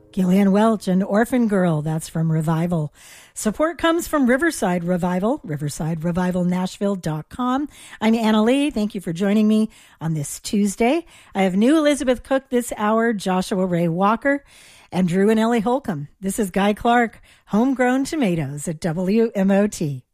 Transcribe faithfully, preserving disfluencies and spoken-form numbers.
Gillian Welch, An Orphan Girl. That's from Revival. Support comes from Riverside Revival, riverside revival nashville dot com. I'm Anna Lee. Thank you for joining me on this Tuesday. I have new Elizabeth Cook this hour, Joshua Ray Walker, and Drew and Ellie Holcomb. This is Guy Clark, Homegrown Tomatoes at W M O T.